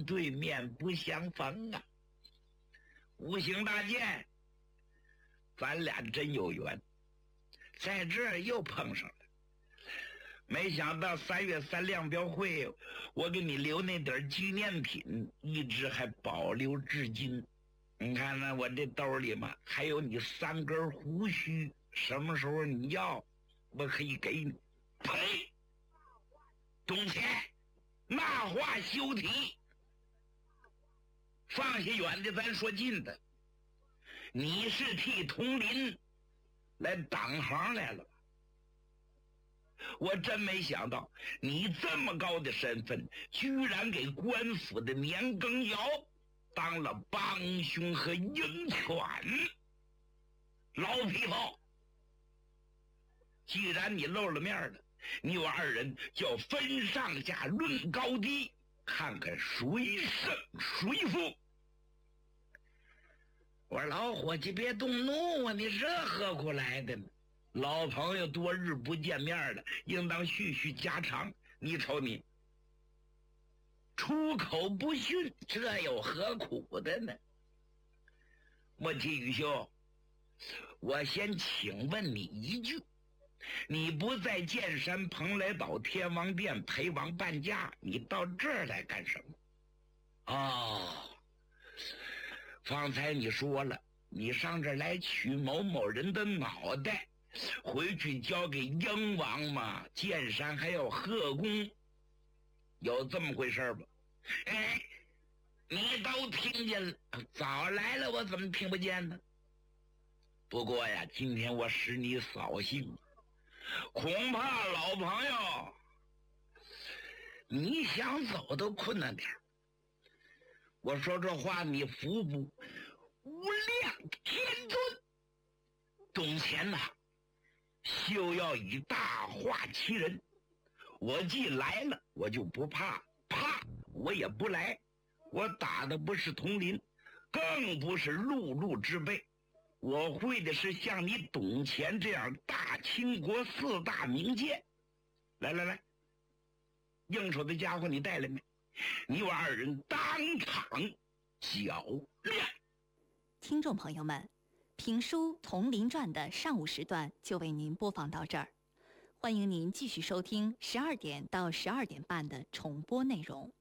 对面不相逢啊！五行大剑，咱俩真有缘，在这儿又碰上了。没想到3月3量标会，我给你留那点纪念品，一直还保留至今。你看呢，我这兜里嘛，还有你3根胡须，什么时候你要，我可以给你。呸！董钱，那话休提。放下远的，咱说近的。你是替佟林来挡行来了。我真没想到你这么高的身份，居然给官府的年羹尧当了帮凶和鹰犬。老匹夫，既然你露了面了，你我2人就分上下论高低，看看谁胜谁负。我说老伙计别动怒啊，你这何苦来的呢？老朋友多日不见面了，应当叙叙家常。你瞅你出口不逊，这有何苦的呢？莫提雨修，我先请问你一句，你不在剑山蓬莱岛天王殿陪王伴驾，你到这儿来干什么？哦，方才你说了，你上这儿来取某某人的脑袋，回去交给鹰王嘛，剑山还要贺功，有这么回事吧？哎，你都听见了，早来了，我怎么听不见呢？不过呀，今天我使你扫兴，恐怕老朋友你想走都困难点。我说这话你服不？无量天尊，董钱呐，休要以大话欺人。我既来了，我就不怕，怕我也不来。我打的不是佟林，更不是陆路之辈，我会的是像你董钱这样大清国4大名剑。来来来，应手的家伙你带来没？你我2人当场较量。 听众朋友们，评书《佟林传》的上午时段就为您播放到这儿，欢迎您继续收听12点到12点半的重播内容。